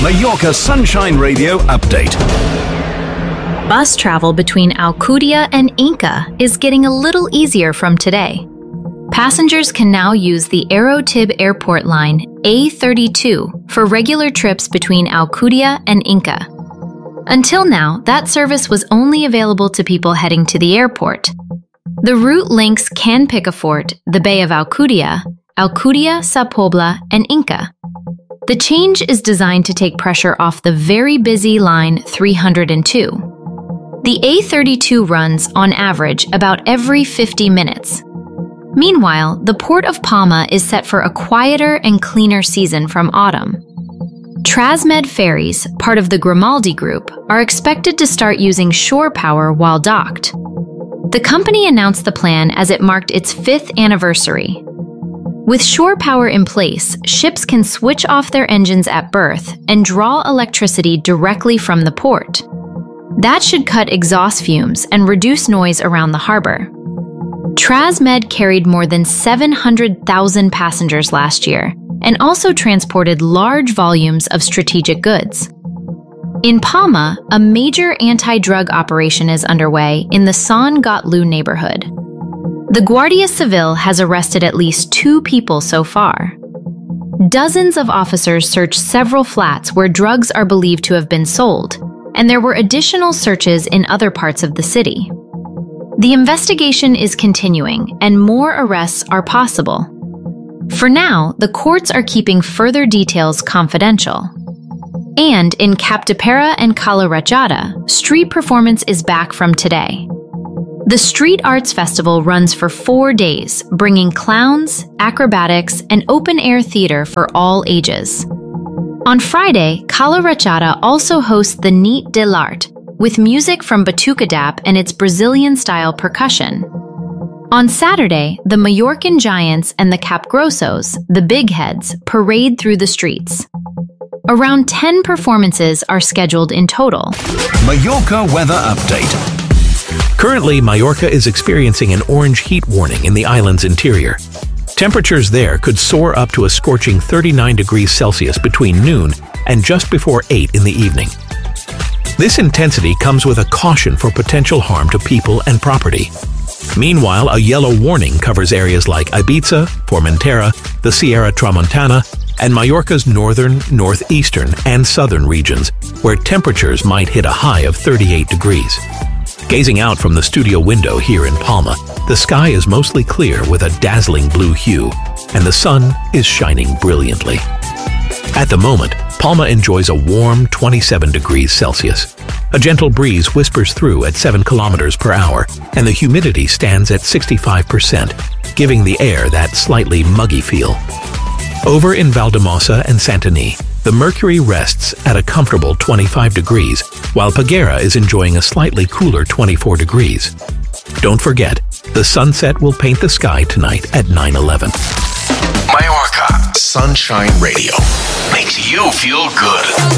Mallorca Sunshine Radio update. Bus travel between Alcudia and Inca is getting a little easier from today. Passengers can now use the Aerotib Airport line A32 for regular trips between Alcudia and Inca. Until now, that service was only available to people heading to the airport. The route links Can Picafort, the Bay of Alcudia, Alcudia, Sa Pobla, and Inca. The change is designed to take pressure off the very busy line 302. The A32 runs, on average, about every 50 minutes. Meanwhile, the Port of Palma is set for a quieter and cleaner season from autumn. Trasmed ferries, part of the Grimaldi Group, are expected to start using shore power while docked. The company announced the plan as it marked its 5th anniversary. With shore power in place, ships can switch off their engines at berth and draw electricity directly from the port. That should cut exhaust fumes and reduce noise around the harbor. Trasmed carried more than 700,000 passengers last year and also transported large volumes of strategic goods. In Palma, a major anti-drug operation is underway in the Sant Gottlou neighborhood. The Guardia Civil has arrested at least 2 people so far. Dozens of officers searched several flats where drugs are believed to have been sold, and there were additional searches in other parts of the city. The investigation is continuing, and more arrests are possible. For now, the courts are keeping further details confidential. And in Capdepera and Cala Ratjada, street performance is back from today. The Street Arts Festival runs for 4 days, bringing clowns, acrobatics, and open-air theater for all ages. On Friday, Cala Ratjada also hosts the Nit de l'Art, with music from Batucadap and its Brazilian-style percussion. On Saturday, the Mallorcan Giants and the Capgrossos, the Big Heads, parade through the streets. Around 10 performances are scheduled in total. Mallorca weather update. Currently, Mallorca is experiencing an orange heat warning in the island's interior. Temperatures there could soar up to a scorching 39 degrees Celsius between noon and just before 8 in the evening. This intensity comes with a caution for potential harm to people and property. Meanwhile, a yellow warning covers areas like Ibiza, Formentera, the Sierra Tramontana, and Mallorca's northern, northeastern, and southern regions, where temperatures might hit a high of 38 degrees. Gazing out from the studio window here in Palma, the sky is mostly clear with a dazzling blue hue, and the sun is shining brilliantly. At the moment, Palma enjoys a warm 27 degrees Celsius. A gentle breeze whispers through at 7 kilometers per hour, and the humidity stands at 65%, giving the air that slightly muggy feel. Over in Valldemossa and Santanyí, the mercury rests at a comfortable 25 degrees, while Peguera is enjoying a slightly cooler 24 degrees. Don't forget, the sunset will paint the sky tonight at 9/11. Mallorca Sunshine Radio makes you feel good.